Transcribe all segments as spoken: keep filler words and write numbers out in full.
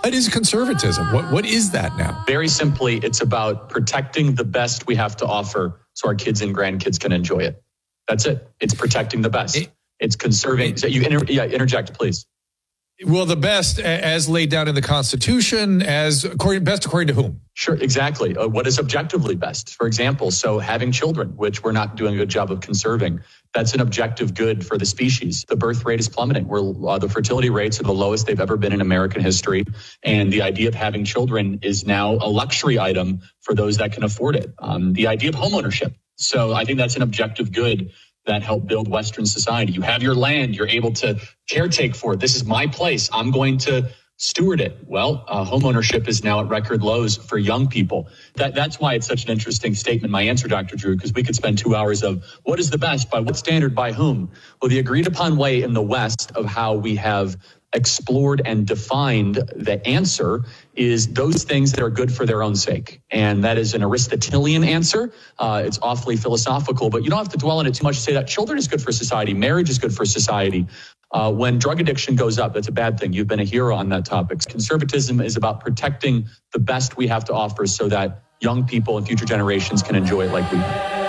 What is conservatism? What What is that now? Very simply, it's about protecting the best we have to offer so our kids and grandkids can enjoy it. That's it. It's protecting the best. It, it's conserving. It, so you inter, yeah, interject, please. Well, the best as laid down in the Constitution, as according, best according to whom? Sure, exactly. Uh, what is objectively best? For example, so having children, which we're not doing a good job of conserving, that's an objective good for the species. The birth rate is plummeting. We're, uh, the fertility rates are the lowest they've ever been in American history. And the idea of having children is now a luxury item for those that can afford it. Um, the idea of homeownership. So I think that's an objective good that help build Western society. You have your land, you're able to caretake for it. This is my place. I'm going to steward it. Well, uh, homeownership is now at record lows for young people. That, that's why it's such an interesting statement, my answer, Doctor Drew, because we could spend two hours of what is the best, by what standard, by whom? Well, the agreed upon way in the West of how we have explored and defined the answer is those things that are good for their own sake. And that is an Aristotelian answer. Uh, it's awfully philosophical, but you don't have to dwell on it too much to say that children is good for society. Marriage is good for society. Uh, when drug addiction goes up, that's a bad thing. You've been a hero on that topic. Conservatism is about protecting the best we have to offer so that young people and future generations can enjoy it like we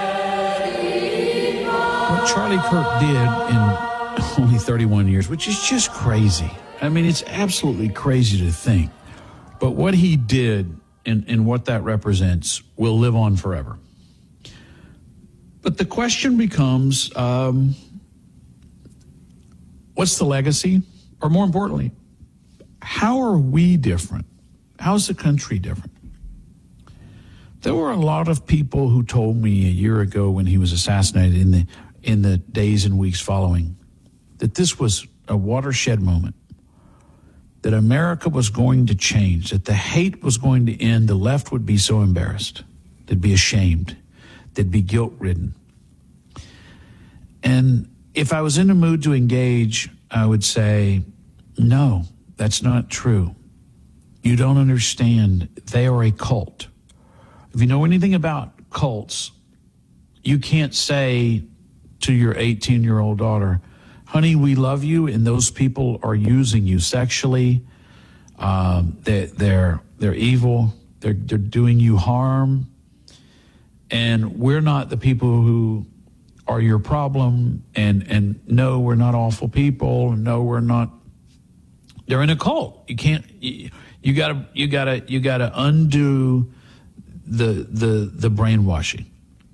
have. What Charlie Kirk did in only thirty-one years, which is just crazy. I mean, it's absolutely crazy to think. But what he did and, and what that represents will live on forever. But the question becomes, um, what's the legacy? Or more importantly, how are we different? How's the country different? There were a lot of people who told me a year ago when he was assassinated in the in the days and weeks following that this was a watershed moment, that America was going to change, that the hate was going to end, the left would be so embarrassed, they'd be ashamed, they'd be guilt-ridden. And if I was in a mood to engage, I would say, no, that's not true. You don't understand. They are a cult. If you know anything about cults, you can't say to your eighteen-year-old daughter, honey, we love you, and those people are using you sexually. Um, they, they're they're evil. They're they're doing you harm, and we're not the people who are your problem. And and no, we're not awful people. No, we're not. They're in a cult. You can't. You, you gotta you gotta you gotta undo the the the brainwashing.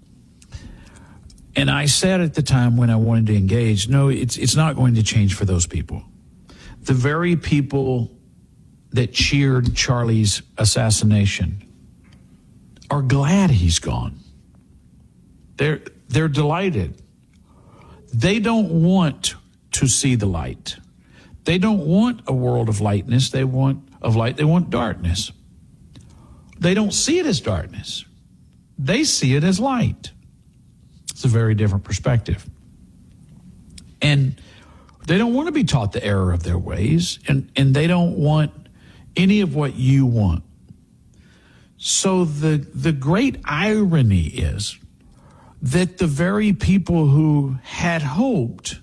And I said at the time when I wanted to engage, no, it's it's not going to change for those people. The very people that cheered Charlie's assassination are glad he's gone. They're they're delighted. They don't want to see the light. They don't want a world of lightness. They want of light. They want darkness. They don't see it as darkness. They see it as light. It's a very different perspective. And they don't want to be taught the error of their ways, and, and they don't want any of what you want. So the the great irony is that the very people who had hoped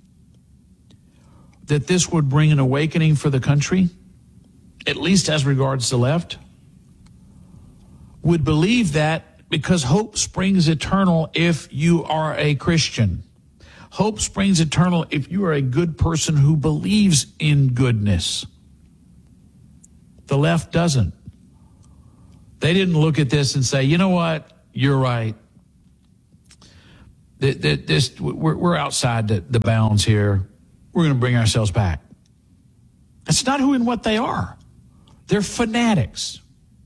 that this would bring an awakening for the country, at least as regards the left, would believe that because hope springs eternal if you are a Christian. Hope springs eternal if you are a good person who believes in goodness. The left doesn't. They didn't look at this and say, you know what, you're right. This, we're outside the, the bounds here. We're going to bring ourselves back. That's not who and what they are. They're fanatics.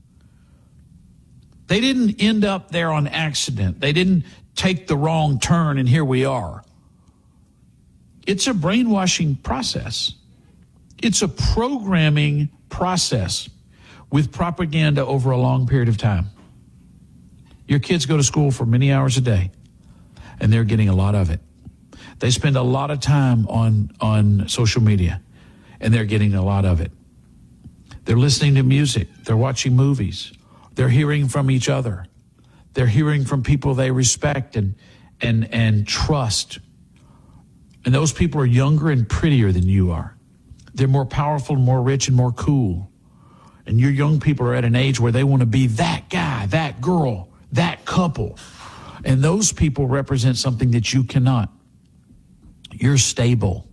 They didn't end up there on accident. They didn't take the wrong turn, and here we are. It's a brainwashing process. It's a programming process with propaganda over a long period of time. Your kids go to school for many hours a day, and they're getting a lot of it. They spend a lot of time on, on social media, and they're getting a lot of it. They're listening to music. They're watching movies. They're hearing from each other. They're hearing from people they respect and and and trust. And those people are younger and prettier than you are. They're more powerful, more rich, and more cool. And your young people are at an age where they want to be that guy, that girl, that couple. And those people represent something that you cannot. You're stable.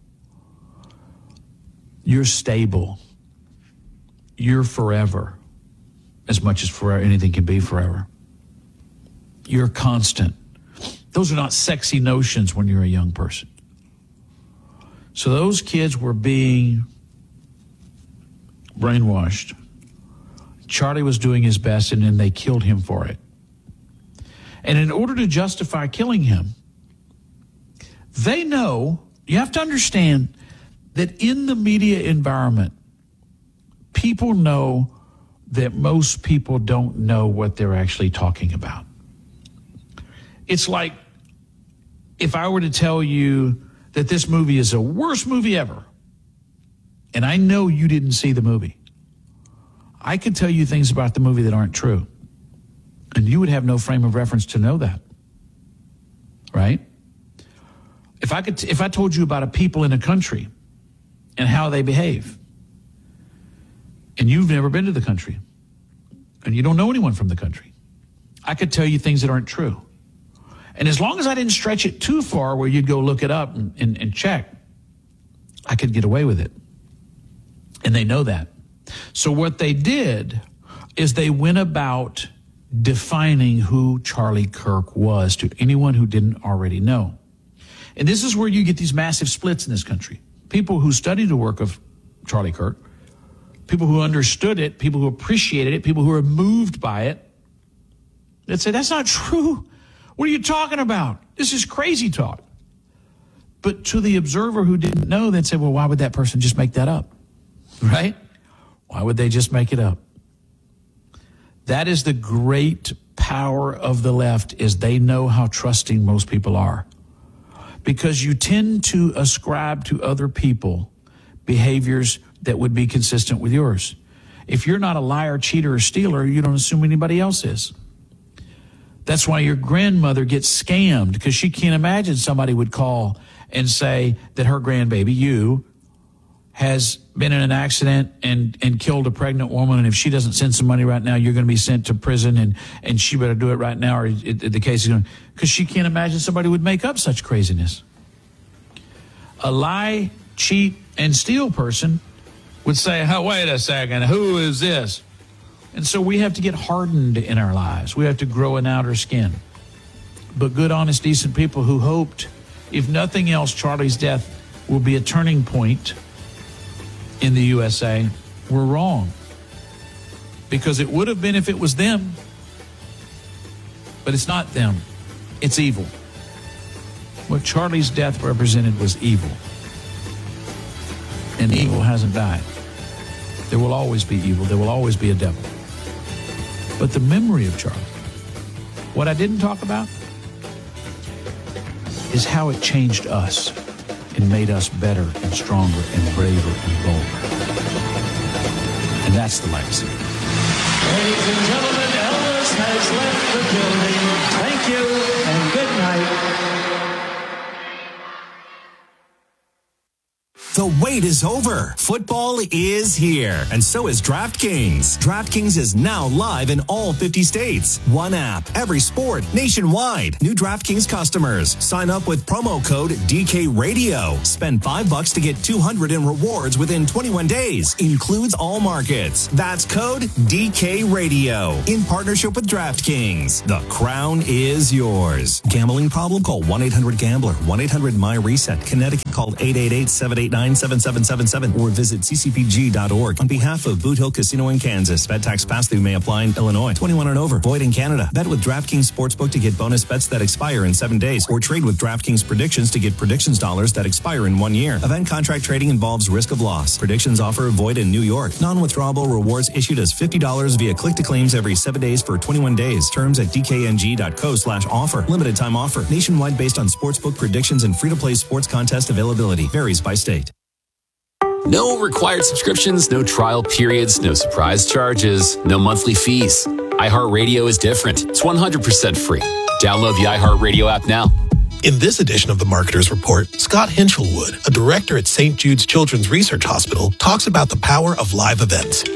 You're stable. You're forever, as much as forever anything can be forever. You're constant. Those are not sexy notions when you're a young person. So those kids were being brainwashed. Charlie was doing his best, and then they killed him for it. And in order to justify killing him, they know, you have to understand that in the media environment, people know that most people don't know what they're actually talking about. It's like if I were to tell you that this movie is the worst movie ever, and I know you didn't see the movie, I could tell you things about the movie that aren't true, and you would have no frame of reference to know that, right? If I could, if I told you about a people in a country and how they behave, and you've never been to the country, and you don't know anyone from the country, I could tell you things that aren't true. And as long as I didn't stretch it too far where you'd go look it up and, and, and check, I could get away with it. And they know that. So what they did is they went about defining who Charlie Kirk was to anyone who didn't already know. And this is where you get these massive splits in this country. People who studied the work of Charlie Kirk, people who understood it, people who appreciated it, people who were moved by it, they'd say, that's not true. What are you talking about? This is crazy talk. But to the observer who didn't know, they'd say, well, why would that person just make that up? Right? Why would they just make it up? That is the great power of the left, is they know how trusting most people are. Because you tend to ascribe to other people behaviors that would be consistent with yours. If you're not a liar, cheater, or stealer, you don't assume anybody else is. That's why your grandmother gets scammed, because she can't imagine somebody would call and say that her grandbaby, you, has been in an accident and, and killed a pregnant woman, and if she doesn't send some money right now, you're going to be sent to prison, and, and she better do it right now, or it, it, the case is going to... Because she can't imagine somebody would make up such craziness. A lie, cheat, and steal person would say, oh, wait a second, who is this? And so we have to get hardened in our lives. We have to grow an outer skin. But good, honest, decent people who hoped, if nothing else, Charlie's death will be a turning point in the U S A, were wrong. Because it would have been if it was them. But it's not them. It's evil. What Charlie's death represented was evil. And evil hasn't died. There will always be evil. There will always be a devil. But the memory of Charlie, what I didn't talk about, is how it changed us and made us better and stronger and braver and bolder. And that's the legacy. Ladies and gentlemen, Elvis has left the building. Thank you and good night. The wait is over. Football is here, and so is DraftKings. DraftKings is now live in all fifty states. One app, every sport, nationwide. New DraftKings customers. Sign up with promo code D K Radio. Spend five bucks to get two hundred in rewards within twenty-one days. Includes all markets. That's code D K Radio. In partnership with DraftKings. The crown is yours. Gambling problem? Call one eight hundred gambler. one eight hundred my reset. Connecticut, call eight eight eight, seven eight nine, seven seven seven seven or visit c c p g dot org. On behalf of Boot Hill Casino in Kansas, bet tax pass-through may apply in Illinois. twenty-one and over. Void in Canada. Bet with DraftKings Sportsbook to get bonus bets that expire in seven days, or trade with DraftKings Predictions to get predictions dollars that expire in one year. Event contract trading involves risk of loss. Predictions offer void in New York. Non-withdrawable rewards issued as fifty dollars via click-to-claims every seven days for twenty-one days. Terms at d k n g dot co slash offer. Limited time offer. Nationwide based on sportsbook predictions and free-to-play sports contest availability. Varies by state. No required subscriptions, no trial periods, no surprise charges, no monthly fees. iHeartRadio is different. It's one hundred percent free. Download the iHeartRadio app now. In this edition of the Marketer's Report, Scott Hinchelwood, a director at Saint Jude's Children's Research Hospital, talks about the power of live events.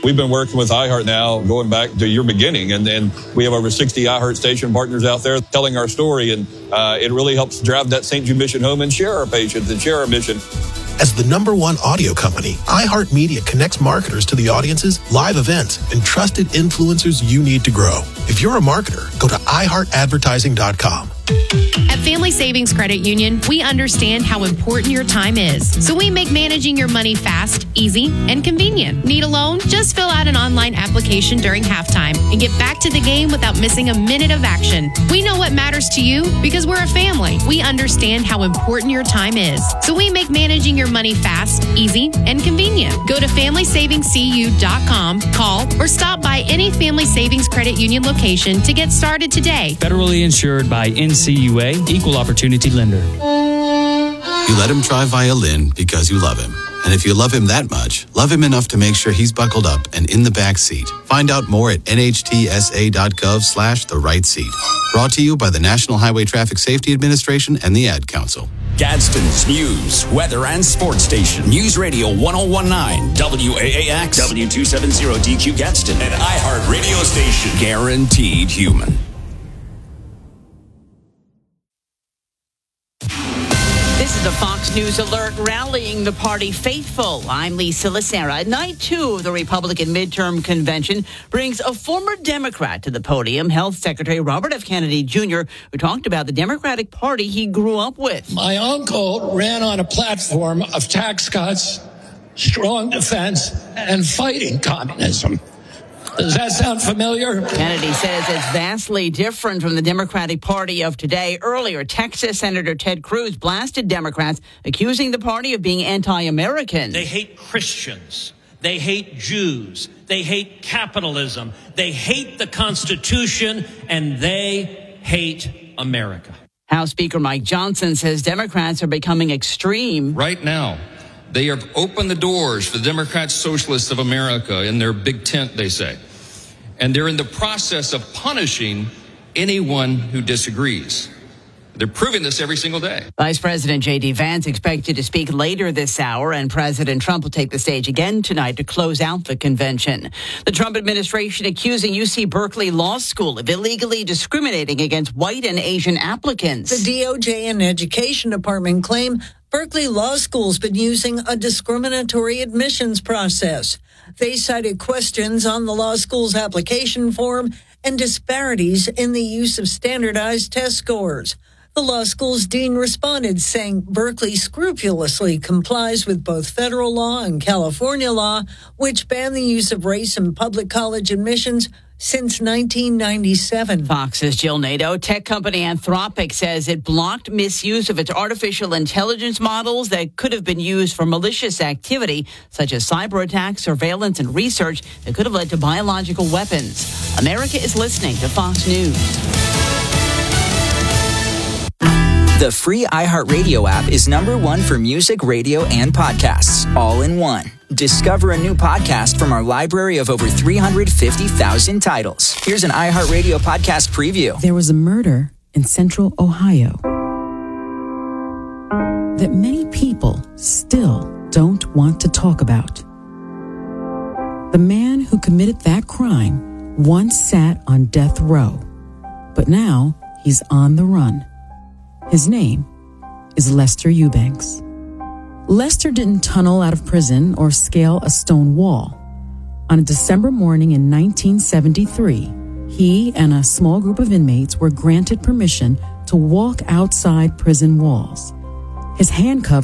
We've been working with iHeart now going back to your beginning, and then we have over sixty iHeart station partners out there telling our story, and uh, it really helps drive that Saint Jude mission home and share our patients and share our mission. As the number one audio company, iHeartMedia connects marketers to the audiences, live events, and trusted influencers you need to grow. If you're a marketer, go to i heart advertising dot com. At Family Savings Credit Union, we understand how important your time is. So we make managing your money fast, easy, and convenient. Need a loan? Just fill out an online application during halftime and get back to the game without missing a minute of action. We know what matters to you because we're a family. We understand how important your time is. So we make managing your money fast, easy, and convenient. Go to family savings c u dot com, call, or stop by any Family Savings Credit Union location to get started today. Federally insured by N C U A, Equal Opportunity Lender. You let him try violin because you love him. And if you love him that much, love him enough to make sure he's buckled up and in the back seat. Find out more at n h t s a dot gov slash the right seat. Brought to you by the National Highway Traffic Safety Administration and the Ad Council. Gadsden's News, Weather, and Sports Station. News Radio one oh one point nine, W A A X, W two seventy D Q Gadsden, an iHeart radio station. Guaranteed human. This is a Fox News alert rallying the party faithful. I'm Lisa Lacera. Night two of the Republican midterm convention brings a former Democrat to the podium, Health Secretary Robert F. Kennedy Junior, who talked about the Democratic Party he grew up with. My uncle ran on a platform of tax cuts, strong defense, and fighting communism. Does that sound familiar? Kennedy says it's vastly different from the Democratic Party of today. Earlier, Texas Senator Ted Cruz blasted Democrats, accusing the party of being anti-American. They hate Christians. They hate Jews. They hate capitalism. They hate the Constitution, and they hate America. House Speaker Mike Johnson says Democrats are becoming extreme. Right now, they have opened the doors for the Democrat Socialists of America in their big tent, they say. And they're in the process of punishing anyone who disagrees. They're proving this every single day. Vice President J D. Vance expected to speak later this hour, and President Trump will take the stage again tonight to close out the convention. The Trump administration accusing U C Berkeley Law School of illegally discriminating against white and Asian applicants. The D O J and Education Department claim Berkeley Law School's been using a discriminatory admissions process. They cited questions on the law school's application form and disparities in the use of standardized test scores. The law school's dean responded, saying Berkeley scrupulously complies with both federal law and California law, which ban the use of race in public college admissions since nineteen ninety-seven. Fox's Jill Nato. Tech company Anthropic says it blocked misuse of its artificial intelligence models that could have been used for malicious activity, such as cyber attacks, surveillance, and research that could have led to biological weapons. America is listening to Fox News. The free iHeartRadio app is number one for music, radio, and podcasts, all in one. Discover a new podcast from our library of over three hundred fifty thousand titles. Here's an iHeartRadio podcast preview. There was a murder in central Ohio that many people still don't want to talk about. The man who committed that crime once sat on death row, but now he's on the run. His name is Lester Eubanks. Lester didn't tunnel out of prison or scale a stone wall. On a December morning in nineteen seventy-three, he and a small group of inmates were granted permission to walk outside prison walls. His handcuffs